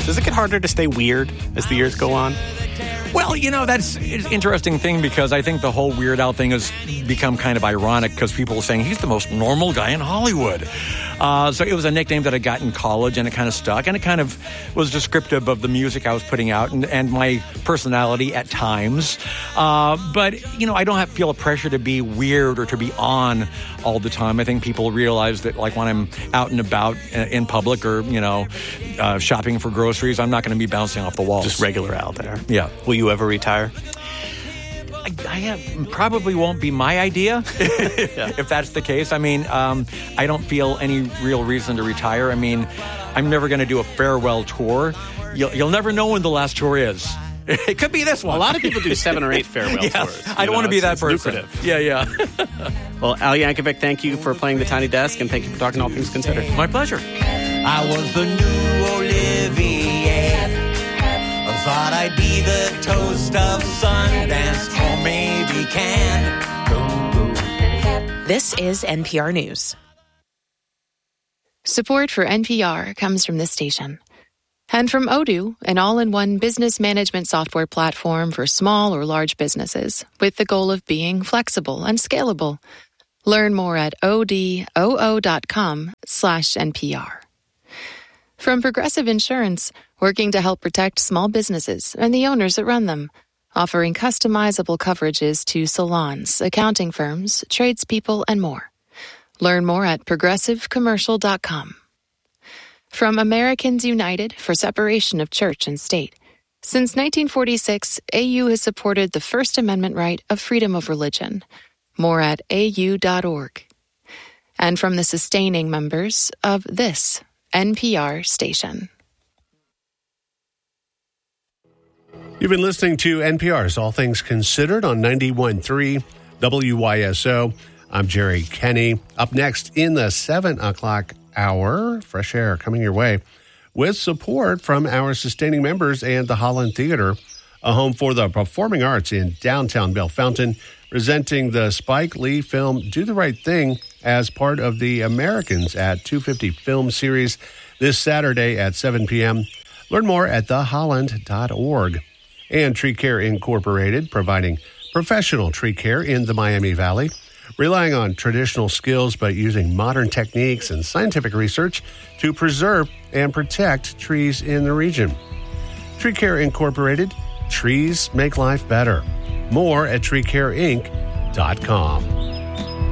Does it get harder to stay weird as the years go on? Well, that's an interesting thing because I think the whole Weird Al thing has become kind of ironic because people are saying he's the most normal guy in Hollywood. So it was a nickname that I got in college, and it kind of stuck, and it kind of was descriptive of the music I was putting out and my personality at times. But, I don't feel a pressure to be weird or to be on all the time. I think people realize that, like, when I'm out and about in public or, shopping for groceries, I'm not going to be bouncing off the walls. Just regular Al there. Yeah. Will you ever retire? Probably won't be my idea if that's the case. I mean, I don't feel any real reason to retire. I mean, I'm never going to do a farewell tour. You'll never know when the last tour is. It could be this one. A lot of people do 7 or 8 farewell tours. I don't want to be that person. Lucrative. Yeah. Well, Al Yankovic, thank you for playing the Tiny Desk, and thank you for talking All Things Considered. My pleasure. I was the new Olivier. I thought I'd be the toast of Sundance, or maybe Cannes. This is NPR News. Support for NPR comes from this station. And from Odoo, an all-in-one business management software platform for small or large businesses, with the goal of being flexible and scalable. Learn more at odoo.com/NPR. From Progressive Insurance, working to help protect small businesses and the owners that run them, offering customizable coverages to salons, accounting firms, tradespeople, and more. Learn more at progressivecommercial.com. From Americans United for Separation of Church and State. Since 1946, AU has supported the First Amendment right of freedom of religion. More at au.org. And from the sustaining members of this NPR station. You've been listening to NPR's All Things Considered on 91.3 WYSO. I'm Jerry Kenny. Up next in the 7 o'clock hour, Fresh Air coming your way with support from our sustaining members and the Holland Theater, a home for the performing arts in downtown Bellefontaine, presenting the Spike Lee film Do the Right Thing as part of the Americans at 250 film series this Saturday at 7 p.m. Learn more at theholland.org. And Tree Care Incorporated, providing professional tree care in the Miami Valley, relying on traditional skills but using modern techniques and scientific research to preserve and protect trees in the region. Tree Care Incorporated, trees make life better. More at treecareinc.com.